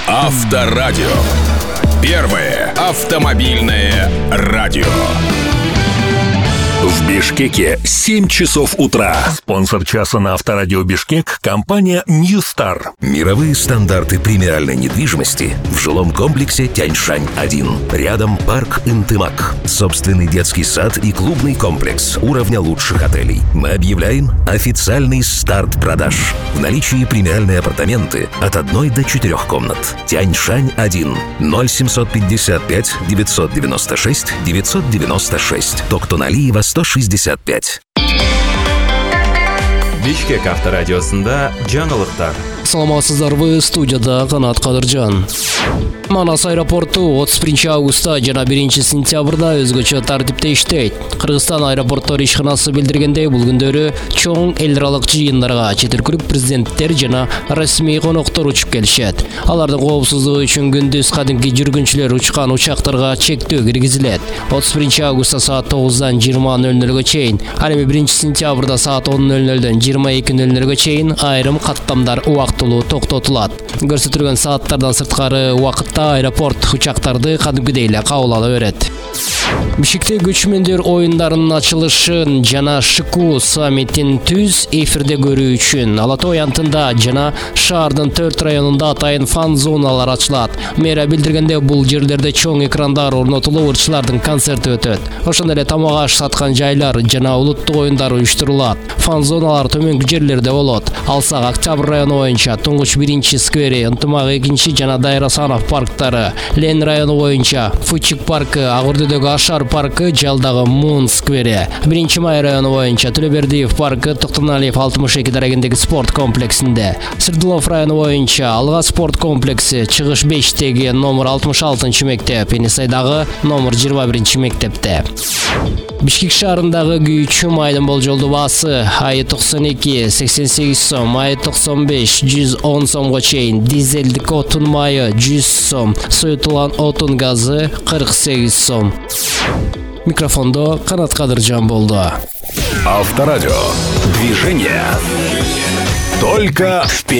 Авторадио. Первое автомобильное радио. В Бишкеке 7 часов утра. Спонсор часа на Авторадио Бишкек – компания New Star. Мировые стандарты премиальной недвижимости в жилом комплексе Тяньшань-1. Рядом парк Интымак. Собственный детский сад и клубный комплекс уровня лучших отелей. Мы объявляем официальный старт продаж. В наличии премиальные апартаменты от 1 до 4 комнат. Тяньшань-1. 0755 996 996. Токтоналиева 165. Бишкек авторадиосында жаңылыктар. Саламатсыздарбы, студияда Канат Кадыржан. Манас аэропорту 31 августта жана 1 сентябрда өзгөчө тартипте иштейт. Кыргызстан аэропорттор ишканасы билдиргендей, бул күндөрү чоң эл аралык жыйындарга чет өлкөлүк президенттер жана расмий коноктор учуп келишет. Алардын коопсуздугу үчүн күндүз кадимки жүргүнчүлөр учкан учактарга чектөө киргизилет. 31 августта саат 9-дан 20:00-га чейин, ал эми 1 сентябрда саат 10:00-дөн 22:00-га чейин айрым каттамдар убактылуу токтотулат. Көрсөтүлгөн сааттардан сырткары убакытта аэропорт учактарды кадимкидей эле кабыл ала берет. Бишкекте көчмөндөр оюндарынын ачылышын жана ШКУ саммитин түз эфирде көрүү үчүн Ала Тоо аянтында жана шаардын 4 районунда атайын фан зоналар ачылат. Мэрия билдиргенде, бул жерлерде чоң экрандар орнотулуп, ырчылардын концерти өтөт. Ошондой эле тамак аш саткан жайлар жана улуттук оюндар уюштурулат. Фан зоналар төмөнкү жерлерде болот. Алсак Октябрь району боюнча Туңгуч 1-сквери, Ынтымак 2 жана Дайрасанов парктары, Лен району боюнча Фучик паркы, Агурдөөдөгү Ашар паркы, Жалдагы Мун сквери, 1 Май району боюнча Төлөбердиев паркы, Токтоналиев 62 дарегиндеги спорт комплексинде, Сырдылов району боюнча Алга спорт комплекси, Чыгыш 5-теги номер 66 мектеп, Енисайдагы номер 21 мектепте. Бишкек шаарындагы күйүүчү майдын болжолдуу баасы айы 92 88 сом, айы 95 110 сомго чейин, дизелдик отун майы 100 сом, суютулган отун газы 48 сом. Микрофондо Канат Кадыржан болду. Авторадио. Движение. Только вперед.